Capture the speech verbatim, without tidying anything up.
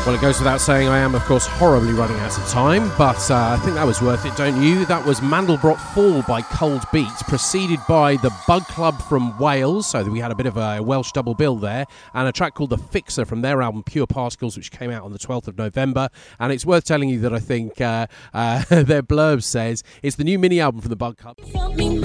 Well, it goes without saying I am, of course, horribly running out of time, but uh, I think that was worth it, don't you? That was Mandelbrot Fall by Cold Beats, preceded by the Bug Club from Wales, so we had a bit of a Welsh double bill there, and a track called The Fixer from their album Pure Particles, which came out on the twelfth of November. And it's worth telling you that I think uh, uh, their blurb says it's the new mini album from the Bug Club.